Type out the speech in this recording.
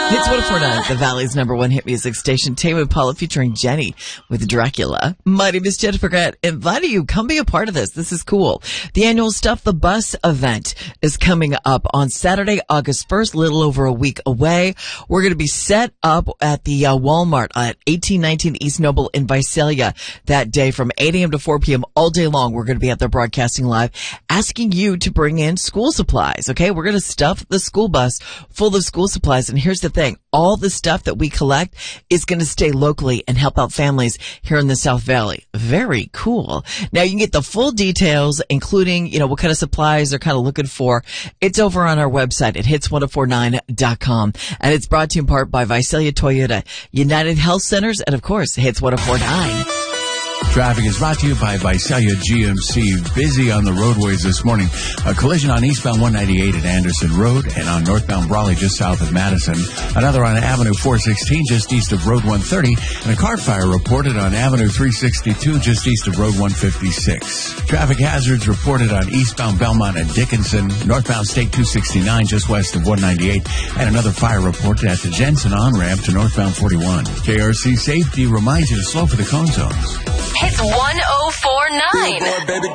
Hits 104.9, the Valley's #1 hit music station. Tame Impala featuring Jenny with Dracula. My name is Jennifer Grant. Inviting you, come be a part of this. This is cool. The annual Stuff the Bus event is coming up on Saturday, August 1st, little over a week away. We're going to be set up at the Walmart at 1819 East Noble in Visalia that day from 8 a.m. to 4 p.m. all day long. We're going to be out there broadcasting live, asking you to bring in school supplies. Okay, we're going to stuff the school bus full of school supplies. And here's the thing. All the stuff that we collect is going to stay locally and help out families here in the South Valley. Very cool. Now you can get the full details, including, what kind of supplies they're kind of looking for. It's over on our website at hits1049.com. And it's brought to you in part by Visalia Toyota, United Health Centers, and of course, Hits 1049. Traffic is brought to you by Visalia GMC. Busy on the roadways this morning. A collision on eastbound 198 at Anderson Road and on northbound Brawley just south of Madison. Another on Avenue 416 just east of Road 130. And a car fire reported on Avenue 362 just east of Road 156. Traffic hazards reported on eastbound Belmont and Dickinson, northbound State 269 just west of 198. And another fire reported at the Jensen on-ramp to northbound 41. KRC Safety reminds you to slow for the cone zones. Hits 1049. Billboard, baby.